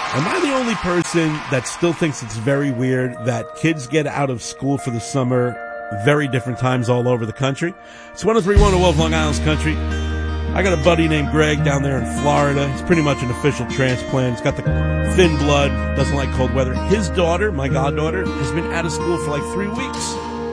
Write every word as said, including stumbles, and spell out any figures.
Am I the only person that still thinks it's very weird that kids get out of school for the summer very different times all over the country? It's one oh three point one Wolf, Long Island's Country. I got a buddy named Greg down there in Florida. He's pretty much an official transplant. He's got the thin blood, doesn't like cold weather. His daughter, my goddaughter, has been out of school for like three weeks.